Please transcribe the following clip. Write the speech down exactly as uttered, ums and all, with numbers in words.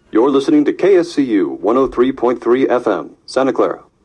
You're listening to K S C U one oh three point three F M, Santa Clara.